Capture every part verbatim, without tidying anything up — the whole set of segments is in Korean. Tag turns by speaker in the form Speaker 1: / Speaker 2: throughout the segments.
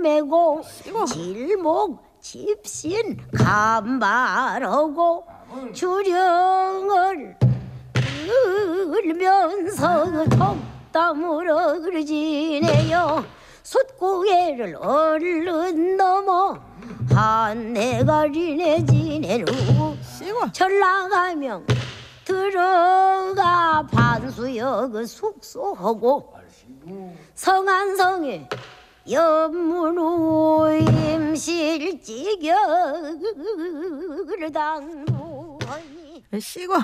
Speaker 1: 메고 질목 집신 간발하고 주령을 울면서 덕담으로 지내요. 숫고개를 얼른 넘어 한해가리네 지낸 후 전라가명 들어가 반수역 숙소하고 성안성에 연문후 임실지경을 당부하니.
Speaker 2: 시고.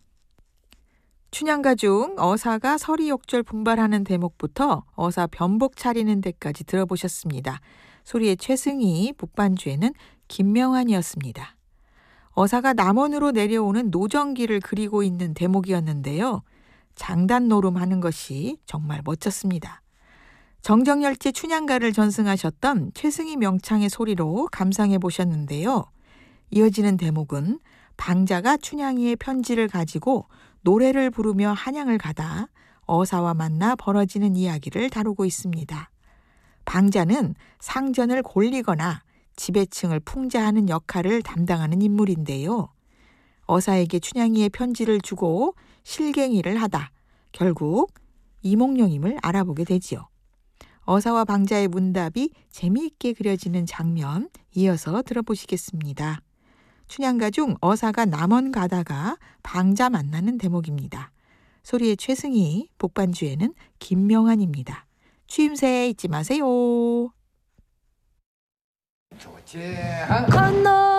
Speaker 2: 춘향가 중 어사가 서리욕절 분발하는 대목부터 어사 변복 차리는 데까지 들어보셨습니다. 소리의 최승희, 북반주에는 김명환이었습니다. 어사가 남원으로 내려오는 노정기를 그리고 있는 대목이었는데요. 장단 노름하는 것이 정말 멋졌습니다. 정정열제 춘향가를 전승하셨던 최승희 명창의 소리로 감상해 보셨는데요. 이어지는 대목은 방자가 춘향이의 편지를 가지고 노래를 부르며 한양을 가다 어사와 만나 벌어지는 이야기를 다루고 있습니다. 방자는 상전을 골리거나 지배층을 풍자하는 역할을 담당하는 인물인데요. 어사에게 춘향이의 편지를 주고 실갱이를 하다 결국 이몽룡임을 알아보게 되지요. 어사와 방자의 문답이 재미있게 그려지는 장면 이어서 들어보시겠습니다. 춘향가 중 어사가 남원 가다가 방자 만나는 대목입니다. 소리의 최승희, 북반주에는 김명환입니다. 추임새 잊지 마세요.
Speaker 1: 건너